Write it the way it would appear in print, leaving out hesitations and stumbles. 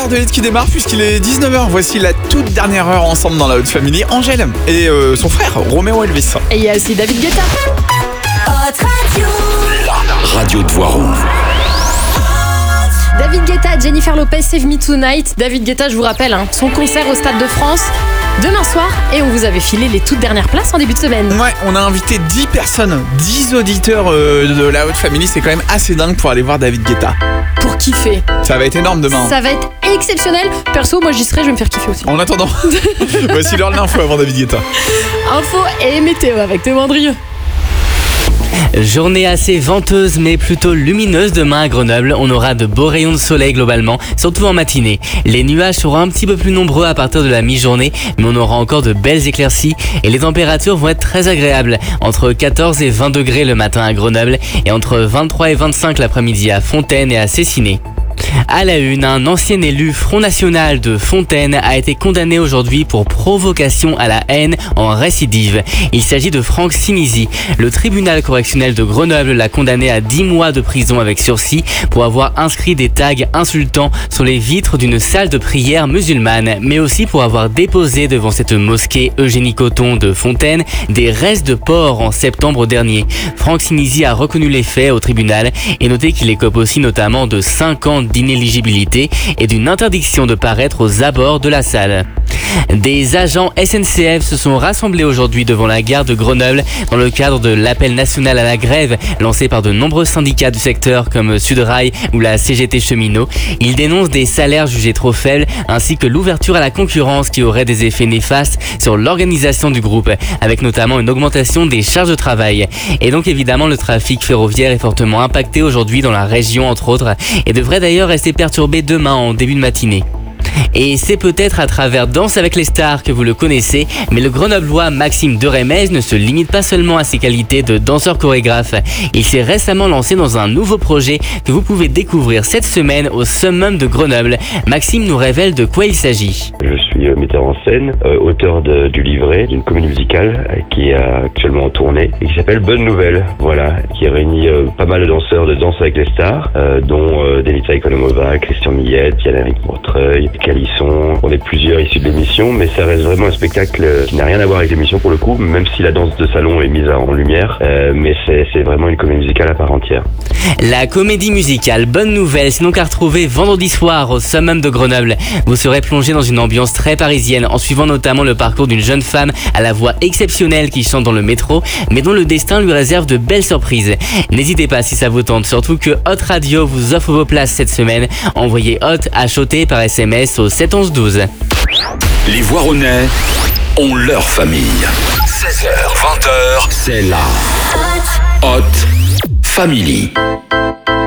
l'heure de l'aide qui démarre puisqu'il est 19h. Voici la toute dernière heure ensemble dans la Haute Family. Angèle et son frère Roméo Elvis. Et il y a aussi David Guetta. La radio de Voiron. David Guetta, Jennifer Lopez, Save Me Tonight. David Guetta, je vous rappelle, son concert au Stade de France demain soir. Et on vous avait filé les toutes dernières places en début de semaine. Ouais, on a invité 10 personnes, 10 auditeurs de la Haute Family. C'est quand même assez dingue pour aller voir David Guetta. Pour kiffer. Ça va être énorme demain. Ça va être exceptionnel. Perso, moi j'y serai, je vais me faire kiffer aussi. En attendant, voici l'heure de l'info avant David Guetta. Info et météo avec Théo Andrieux. Journée assez venteuse mais plutôt lumineuse demain à Grenoble. On aura de beaux rayons de soleil globalement, surtout en matinée. Les nuages seront un petit peu plus nombreux à partir de la mi-journée, mais on aura encore de belles éclaircies et les températures vont être très agréables. Entre 14 et 20 degrés le matin à Grenoble et entre 23 et 25 l'après-midi à Fontaine et à Cessiné. À la une, un ancien élu Front National de Fontaine a été condamné aujourd'hui pour provocation à la haine en récidive. Il s'agit de Franck Sinisi. Le tribunal correctionnel de Grenoble l'a condamné à 10 mois de prison avec sursis pour avoir inscrit des tags insultants sur les vitres d'une salle de prière musulmane, mais aussi pour avoir déposé devant cette mosquée Eugénie Coton de Fontaine des restes de porc en septembre dernier. Franck Sinisi a reconnu les faits au tribunal et noté qu'il écope aussi notamment de 5 ans d'inéligibilité et d'une interdiction de paraître aux abords de la salle. Des agents SNCF se sont rassemblés aujourd'hui devant la gare de Grenoble dans le cadre de l'appel national à la grève lancé par de nombreux syndicats du secteur comme Sudrail ou la CGT Cheminot. Ils dénoncent des salaires jugés trop faibles ainsi que l'ouverture à la concurrence qui aurait des effets néfastes sur l'organisation du groupe, avec notamment une augmentation des charges de travail. Et donc évidemment le trafic ferroviaire est fortement impacté aujourd'hui dans la région entre autres et devrait d'ailleurs rester perturbé demain en début de matinée. Et c'est peut-être à travers Danse avec les stars que vous le connaissez, mais le grenoblois Maxime Deremez ne se limite pas seulement à ses qualités de danseur chorégraphe. Il s'est récemment lancé dans un nouveau projet que vous pouvez découvrir cette semaine au Summum de Grenoble. Maxime nous révèle de quoi il s'agit. Je suis metteur en scène, auteur du livret d'une comédie musicale qui est actuellement en tournée et qui s'appelle Bonne Nouvelle, voilà, qui réunit pas mal de danseurs de Danse avec les stars, dont Denita Economova, Christian Millette, Yann-Éric Montreuil, Calisson. On est plusieurs issus de l'émission, mais ça reste vraiment un spectacle qui n'a rien à voir avec l'émission pour le coup, même si la danse de salon est mise en lumière, mais c'est vraiment une comédie musicale à part entière. La comédie musicale Bonne Nouvelle, c'est donc à retrouver vendredi soir au Summum de Grenoble. Vous serez plongé dans une ambiance très parisienne en suivant notamment le parcours d'une jeune femme à la voix exceptionnelle qui chante dans le métro, mais dont le destin lui réserve de belles surprises. N'hésitez pas si ça vous tente, surtout que Hot Radio vous offre vos places cette semaine. Envoyez Hot H-O-T par SMS au 7 11 12. Les Voironnais ont leur famille. 16h, 20h, c'est la Haute Family.